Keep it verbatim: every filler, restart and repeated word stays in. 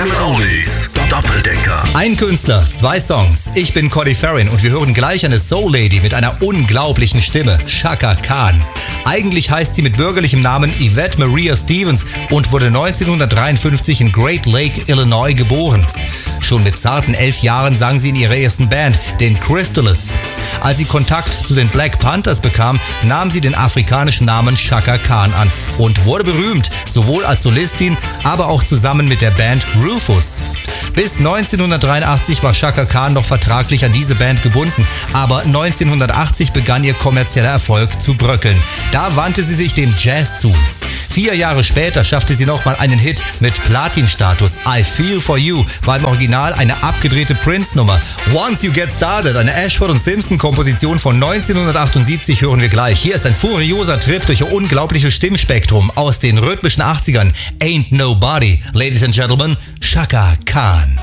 Seven Oldies. Doppeldecker. Ein Künstler, zwei Songs. Ich bin Cody Farrin und wir hören gleich eine Soul Lady mit einer unglaublichen Stimme, Chaka Khan. Eigentlich heißt sie mit bürgerlichem Namen Yvette Maria Stevens und wurde neunzehnhundertdreiundfünfzig in Great Lake, Illinois geboren. Schon mit zarten elf Jahren sang sie in ihrer ersten Band, den Crystalids. Als sie Kontakt zu den Black Panthers bekam, nahm sie den afrikanischen Namen Chaka Khan an und wurde berühmt, sowohl als Solistin, aber auch zusammen mit der Band Rufus. Bis neunzehnhundertdreiundachtzig war Chaka Khan noch vertraglich an diese Band gebunden, aber neunzehnhundertachtzig begann ihr kommerzieller Erfolg zu bröckeln. Da wandte sie sich dem Jazz zu. Vier Jahre später schaffte sie nochmal einen Hit mit Platin-Status. I Feel For You war im Original eine abgedrehte Prince-Nummer. Once You Get Started, eine Ashford und Simpson-Komposition von neunzehnhundertachtundsiebzig, hören wir gleich. Hier ist ein furioser Trip durch ihr unglaubliches Stimmspektrum aus den rhythmischen achtzigern. Ain't Nobody, Ladies and Gentlemen, Chaka Khan.